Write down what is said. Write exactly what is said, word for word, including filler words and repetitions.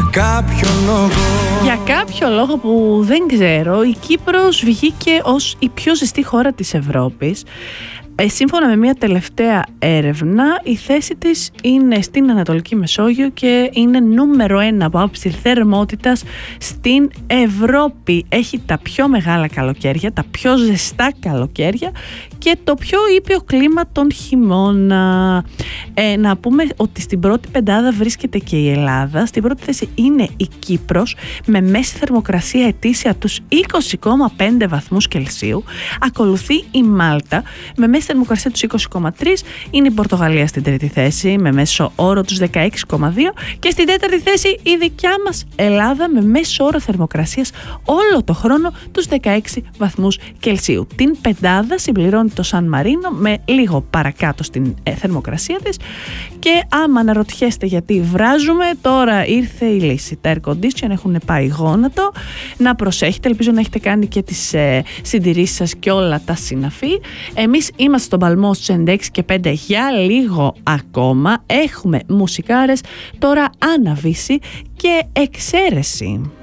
κάποιο λόγο. Για κάποιο λόγο που δεν ξέρω, η Κύπρος βγήκε ως η πιο ζεστή χώρα της Ευρώπης. Ε, σύμφωνα με μια τελευταία έρευνα, η θέση της είναι στην Ανατολική Μεσόγειο και είναι νούμερο ένα από άποψη θερμότητας στην Ευρώπη. Έχει τα πιο μεγάλα καλοκαίρια, τα πιο ζεστά καλοκαίρια και το πιο ήπιο κλίμα τον χειμώνα. Ε, να πούμε ότι στην πρώτη πεντάδα βρίσκεται και η Ελλάδα. Στην πρώτη θέση είναι η Κύπρος με μέση θερμοκρασία ετήσια τους είκοσι κόμμα πέντε βαθμούς Κελσίου. Ακολουθεί η Μάλτα με μέση θερμοκρασία τους είκοσι κόμμα τρία. Είναι η Πορτογαλία στην τρίτη θέση με μέσο όρο τους δεκαέξι κόμμα δύο και στην τέταρτη θέση η δικιά μας Ελλάδα με μέσο όρο θερμοκρασίας όλο το χρόνο τους δεκαέξι βαθμούς Κελσίου. Την πεντάδα συμπληρώνει το Σαν Μαρίνο με λίγο παρακάτω στην ε, θερμοκρασία της. Και άμα αναρωτιέστε γιατί βράζουμε, τώρα ήρθε η λύση. Τα air condition έχουν πάει γόνατο. Να προσέχετε, ελπίζω να έχετε κάνει και τις ε, συντηρήσεις σας και όλα τα συναφή. Εμείς είμαστε στον παλμό στους ενενήντα έξι και πέντε για λίγο ακόμα. Έχουμε μουσικάρες, τώρα Άννα Βύση και Εξαίρεση.